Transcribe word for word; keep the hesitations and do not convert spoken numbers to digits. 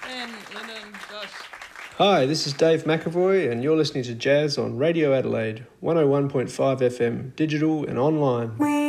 Ben, Lyndon, Josh. Hi, this is Dave McAvoy, and you're listening to Jazz on Radio Adelaide, one oh one point five F M, digital and online.